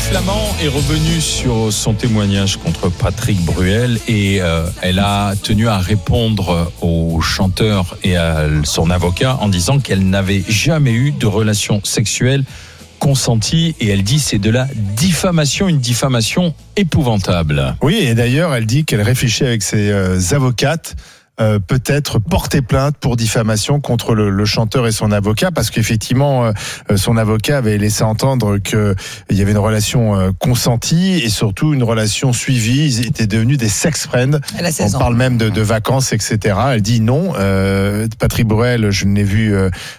Flamand est revenue sur son témoignage contre Patrick Bruel et elle a tenu à répondre au chanteur et à son avocat en disant qu'elle n'avait jamais eu de relation sexuelle consentie et elle dit c'est de la diffamation, une diffamation épouvantable. Oui, et d'ailleurs elle dit qu'elle réfléchit avec ses avocates peut-être porter plainte pour diffamation contre le chanteur et son avocat, parce qu'effectivement son avocat avait laissé entendre qu'il y avait une relation consentie et surtout une relation suivie. Ils étaient devenus des sex friends. On parle même de vacances, etc. Elle dit non. Patrick Bruel, je ne l'ai vu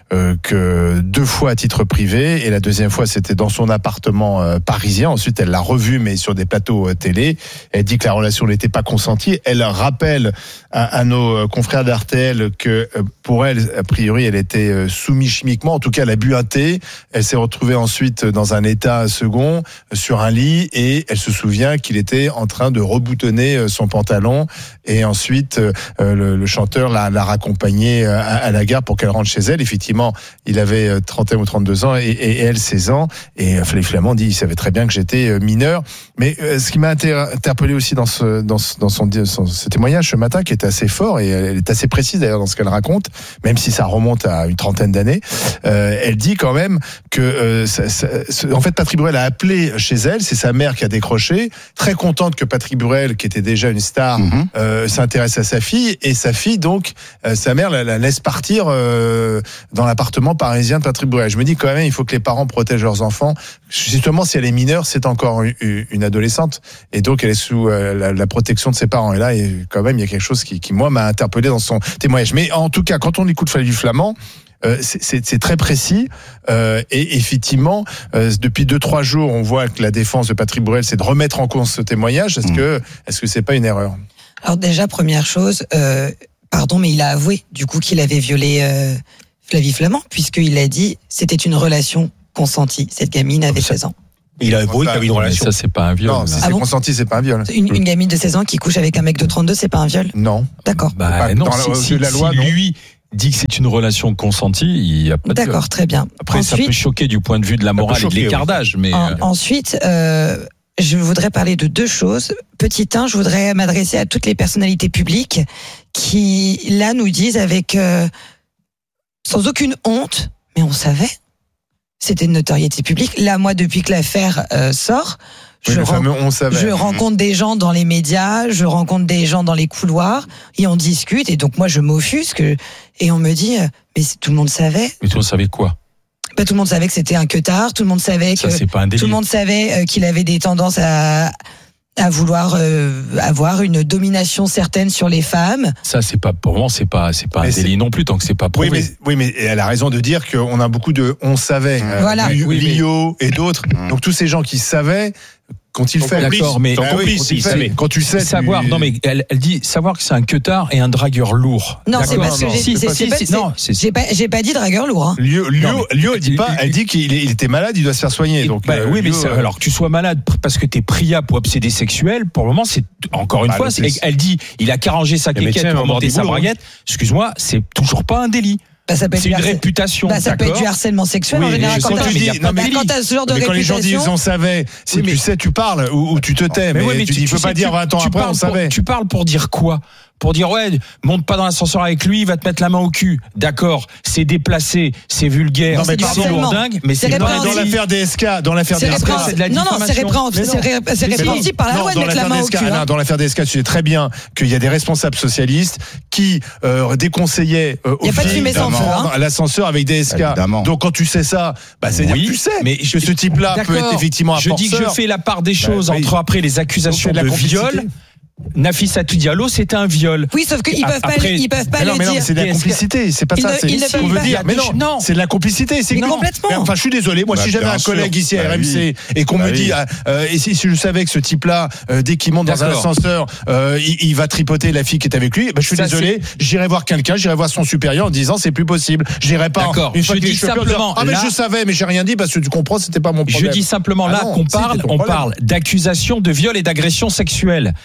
que 2 fois à titre privé, et la deuxième fois c'était dans son appartement parisien. Ensuite elle l'a revu mais sur des plateaux télé. Elle dit que la relation n'était pas consentie. Elle rappelle à nos confrères d'RTL que pour elle, a priori, elle était soumise chimiquement. En tout cas, elle a bu un thé. Elle s'est retrouvée ensuite dans un état second sur un lit et elle se souvient qu'il était en train de reboutonner son pantalon. Et ensuite, le chanteur l'a raccompagnée à la gare pour qu'elle rentre chez elle. Effectivement, il avait 31 ou 32 ans et elle 16 ans. Et les Flamands dit, il savait très bien que j'étais mineur. Mais ce qui m'a interpellé aussi dans ce témoignage ce matin, qui était assez fort, et elle est assez précise d'ailleurs dans ce qu'elle raconte, même si ça remonte à une trentaine d'années, elle dit quand même que en fait Patrick Bruel a appelé chez elle, c'est sa mère qui a décroché, très contente que Patrick Bruel, qui était déjà une star, s'intéresse à sa fille, et sa fille donc, sa mère la laisse partir dans l'appartement parisien de Patrick Bruel. Je me dis quand même, il faut que les parents protègent leurs enfants, justement si elle est mineure, c'est encore une adolescente, et donc elle est sous la protection de ses parents, et là quand même il y a quelque chose qui moi m'a interpellé dans son témoignage. Mais en tout cas, quand on écoute Flavie Flamand, c'est très précis, et effectivement depuis 2-3 jours on voit que la défense de Patrick Bruel c'est de remettre en cause ce témoignage. Est-ce que c'est pas une erreur? Alors déjà, première chose, mais il a avoué du coup qu'il avait violé Flavie Flamand, puisqu'il a dit c'était une relation consentie. Cette gamine avait 16 ans. Il a avoué qu'il avait une relation. Ça, c'est pas un viol. Non, si c'est consenti, c'est pas un viol. Une gamine de 16 ans qui couche avec un mec de 32, c'est pas un viol? Non. D'accord. Non, si la loi, lui dit que c'est une relation consentie, il n'y a pas de viol. D'accord, très bien. Après, ensuite, ça peut choquer du point de vue de la morale et de l'écart d'âge. Mais ensuite, je voudrais parler de 2 choses. Petit 1, je voudrais m'adresser à toutes les personnalités publiques qui, là, nous disent avec sans aucune honte, mais on savait. C'était une notoriété publique. Là, moi, depuis que l'affaire sort, je rencontre des gens dans les médias, je rencontre des gens dans les couloirs, et on discute, et donc moi, je m'offusque, et on me dit, mais tout le monde savait. Mais tout le monde savait quoi? Tout le monde savait que c'était un queutard, tout le monde savait ça, c'est pas un délit. Tout le monde savait qu'il avait des tendances à vouloir avoir une domination certaine sur les femmes. Ça, c'est pas, pour moi, c'est pas un délit non plus, tant que c'est pas prouvé. Oui, mais elle a raison de dire qu'on a beaucoup de on savait, voilà. Lio et d'autres. Donc tous ces gens qui savaient, qu'ont-ils fait? D'accord, mais quand tu sais savoir, non mais elle dit savoir que c'est un queutard et un dragueur lourd. Non, c'est parce que j'ai pas dit dragueur lourd. Hein. Lio, elle dit pas, elle dit qu'il était malade, il doit se faire soigner. Donc oui, mais alors que tu sois malade parce que t'es priable pour obsédé sexuel, pour le moment c'est encore une fois, elle dit il a qu'arrangé sa quéquette pour monter sa braguette. Excuse-moi, c'est toujours pas un délit. C'est une réputation. Ça peut être du harcèlement sexuel en général. Quand t'as ce genre de réputation. Quand les gens disent on savait, si tu sais, tu parles ou tu te tais. Mais tu peux pas dire 20 ans après on savait. Tu parles pour dire quoi? Pour dire monte pas dans l'ascenseur avec lui, il va te mettre la main au cul. D'accord, c'est déplacé, c'est vulgaire, c'est lourdingue, mais c'est dans l'affaire DSK, c'est de la diffamation. C'est répréhensible par la loi de mettre la main au cul. Dans l'affaire DSK, tu sais très bien qu'il y a des responsables socialistes qui déconseillaient aux filles de prendre l'ascenseur avec DSK. Donc quand tu sais ça, c'est dire que tu sais que ce type-là peut être effectivement un forceur. Je dis que je fais la part des choses entre après les accusations de viol. Nafissatou Diallo, c'était un viol. Oui, sauf qu'ils peuvent pas le dire. Mais c'est de la complicité, c'est pas ça. C'est ce qu'on veut dire. Mais non, c'est de la complicité. C'est complètement. Enfin, je suis désolé. Moi, si j'avais un collègue ici à RMC et qu'on me dit, et si je savais que ce type-là, dès qu'il monte dans un ascenseur, il va tripoter la fille qui est avec lui, je suis désolé. J'irai voir quelqu'un, j'irai voir son supérieur en disant c'est plus possible. J'irai pas. Une fois que je dis simplement. Ah mais je savais, mais j'ai rien dit parce que tu comprends, c'était pas mon problème. Je dis simplement là qu'on parle d'accusations de viol et d'agression sexuelle. C'est tout.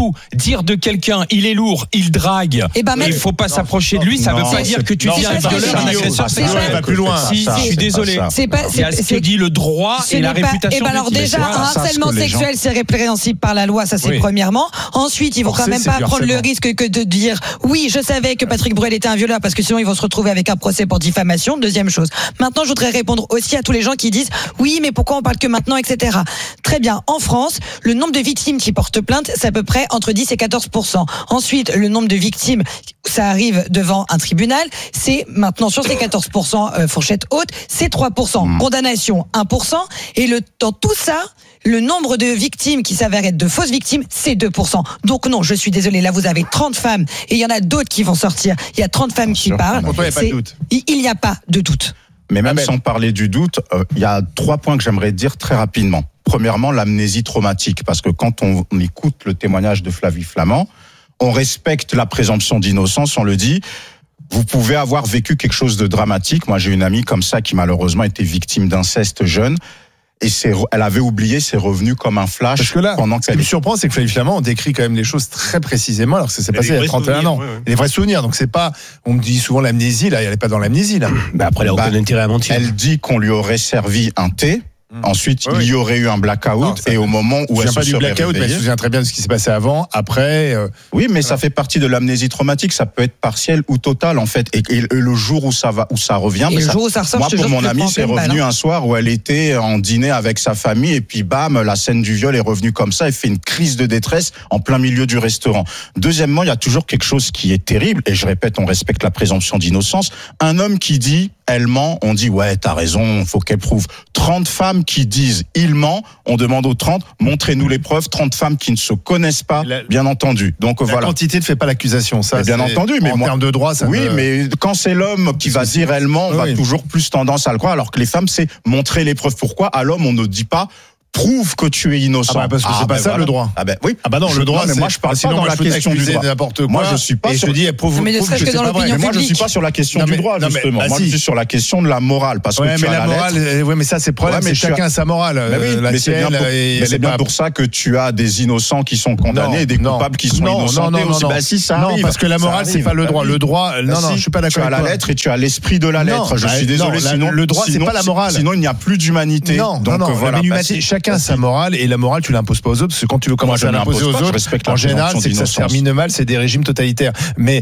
surtout, dire de quelqu'un, il est lourd, il drague, il faut pas s'approcher de lui, ça veut pas dire que tu deviens un violeur, un agresseur. Ça va plus loin. Si, je suis désolé. Il y a ce que dit le droit et la réputation. Alors déjà, un harcèlement sexuel, c'est répréhensible par la loi, ça c'est premièrement. Ensuite, ils vont quand même pas prendre le risque que de dire oui, je savais que Patrick Bruel était un violeur, parce que sinon ils vont se retrouver avec un procès pour diffamation. Deuxième chose. Maintenant, je voudrais répondre aussi à tous les gens qui disent oui, mais pourquoi on parle que maintenant, etc. Très bien. En France, le nombre de victimes qui portent plainte, c'est à peu près entre 10 et 14%. Ensuite, le nombre de victimes, ça arrive devant un tribunal, c'est maintenant sur ces 14% fourchette haute, c'est 3%. Condamnation, 1%. Et dans tout ça, le nombre de victimes qui s'avèrent être de fausses victimes, c'est 2%. Donc non, je suis désolée, là vous avez 30 femmes et il y en a d'autres qui vont sortir. Il y a 30 femmes qui parlent. Il n'y a pas de doute. Il n'y a pas de doute. Mais même sans parler du doute, il y a 3 points que j'aimerais dire très rapidement. Premièrement, l'amnésie traumatique, parce que quand on écoute le témoignage de Flavie Flament, on respecte la présomption d'innocence, on le dit. Vous pouvez avoir vécu quelque chose de dramatique. Moi, j'ai une amie comme ça qui malheureusement était victime d'inceste jeune. Et elle avait oublié, c'est revenu comme un flash. Parce que là, ce qui me surprend, c'est que Flavie Flament, on décrit quand même les choses très précisément, alors que ça s'est passé il y a 31 ans. Les vrais souvenirs. Donc c'est pas, on me dit souvent l'amnésie, là, elle n'est pas dans l'amnésie, là. Après, elle a aucun intérêt à mentir. Elle dit qu'on lui aurait servi un thé. Ensuite, il y aurait eu un blackout, et au moment où elle se serait réveillée... Je ne me souviens pas du blackout, mais je me souviens très bien de ce qui s'est passé avant, après... Oui, mais ça fait partie de l'amnésie traumatique, ça peut être partiel ou total, en fait. Et le jour où ça revient... Et le jour où ça ressort, moi, pour mon amie, c'est revenu un soir où elle était en dîner avec sa famille, et puis bam, la scène du viol est revenue comme ça, elle fait une crise de détresse en plein milieu du restaurant. Deuxièmement, il y a toujours quelque chose qui est terrible, et je répète, on respecte la présomption d'innocence. Un homme qui dit... elle ment, on dit ouais, t'as raison, faut qu'elle prouve. 30 femmes qui disent il ment, on demande aux 30, montrez-nous les preuves. 30 femmes qui ne se connaissent pas, bien entendu. Donc la voilà. La quantité ne fait pas l'accusation, ça. Bien entendu, mais en termes de droit, ça. Oui, mais quand c'est l'homme qui va dire elle ment, on va toujours plus tendance à le croire, alors que les femmes, c'est montrer les preuves. Pourquoi à l'homme, on ne dit pas prouve que tu es innocent. Parce que c'est pas ça voilà. Le droit. Oui. Non, le droit, mais moi je parle pas dans la question du droit. N'importe quoi. Moi je suis pas sur mais moi je suis pas sur la question du droit justement. Moi je suis sur la question de la morale parce que tu as la morale. Oui, mais ça c'est le problème, c'est chacun a sa morale. Mais c'est bien pour ça que tu as des innocents qui sont condamnés et des coupables qui sont innocentés aussi. Bah si ça arrive. Non, parce que la morale c'est pas le droit. Le droit, non, je suis pas d'accord. Tu as la lettre et tu as l'esprit de la lettre. Je suis désolé, sinon le droit c'est pas la morale. Sinon il n'y a plus d'humanité. Donc voilà. Chacun a sa morale. Et la morale, tu l'imposes pas aux autres, parce que quand tu veux commencer à l'imposer aux autres, en général, c'est que ça se termine mal, c'est des régimes totalitaires. Mais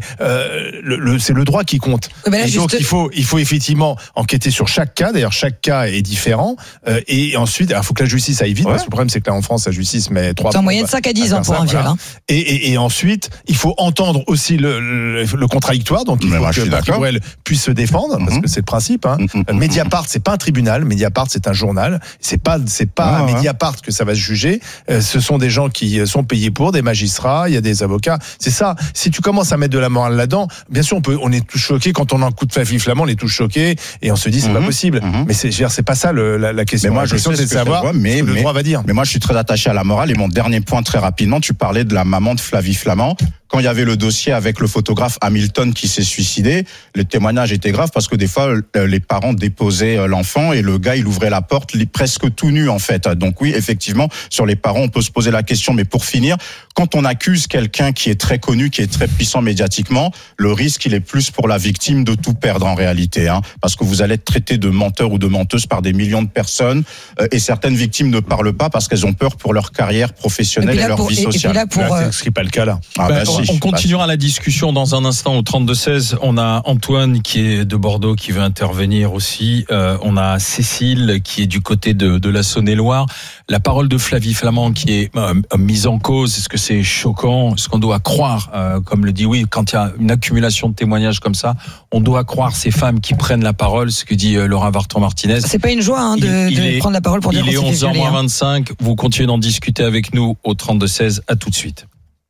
c'est le droit qui compte. Et donc il faut effectivement enquêter sur chaque cas. D'ailleurs, chaque cas est différent. Et ensuite, il faut que la justice aille vite, parce que le problème, c'est que là, en France, la justice met 3 ans. C'est en moyenne 5 à 10 ans pour un viol. Et ensuite, il faut entendre aussi le contradictoire. Donc il faut que Patrick Bruel puisse se défendre, parce que c'est le principe. Mediapart, c'est pas un tribunal. Mediapart, c'est un journal. C'est pas à Mediapart que ça va se juger. Ce sont des gens qui sont payés pour, des magistrats, il y a des avocats. C'est ça. Si tu commences à mettre de la morale là-dedans, bien sûr, on est tous choqués quand on en écoute Flavie Flament, on est tous choqués et on se dit c'est pas possible. Mais c'est pas ça la question. Mais moi, la question c'est de savoir ce que le droit va dire. Mais moi, je suis très attaché à la morale et mon dernier point très rapidement, tu parlais de la maman de Flavie Flament. Quand il y avait le dossier avec le photographe Hamilton qui s'est suicidé, le témoignage était grave parce que des fois, les parents déposaient l'enfant et le gars, il ouvrait la porte presque tout nu, en fait. Donc oui, effectivement, sur les parents, on peut se poser la question. Mais pour finir, quand on accuse quelqu'un qui est très connu, qui est très puissant médiatiquement, le risque, il est plus pour la victime de tout perdre en réalité. Parce que vous allez être traité de menteur ou de menteuse par des millions de personnes. Et certaines victimes ne parlent pas parce qu'elles ont peur pour leur carrière professionnelle et leur vie sociale. Ce qui n'est pas le cas là. On continuera la discussion dans un instant au 32-16. On a Antoine qui est de Bordeaux qui veut intervenir aussi. On a Cécile qui est du côté de la Saône-et-Loire. La parole de Flavie Flament qui est mise en cause. Est-ce que c'est choquant? Est-ce qu'on doit croire, comme le dit quand il y a une accumulation de témoignages comme ça, on doit croire ces femmes qui prennent la parole, ce que dit Laura Vartan-Martinez. C'est pas une joie de prendre la parole pour dire qu'on s'est fait violer. Il est 11h25. Vous continuez d'en discuter avec nous au 32-16. À tout de suite.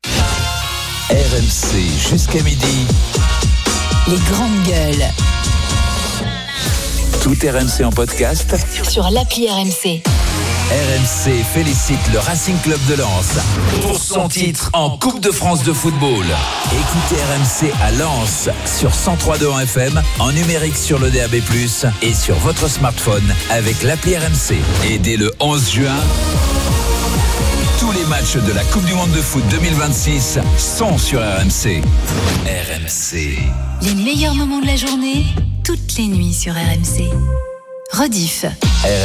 RMC jusqu'à midi. Les grandes gueules. Tout RMC en podcast sur l'appli RMC. RMC félicite le Racing Club de Lens pour son titre en Coupe de France de football. Écoutez RMC à Lens sur 103.2 en FM, en numérique sur le DAB+, et sur votre smartphone avec l'appli RMC. Et dès le 11 juin, Tous les matchs de la Coupe du Monde de foot 2026 sont sur RMC. RMC. Les meilleurs moments de la journée, toutes les nuits sur RMC. Rediff.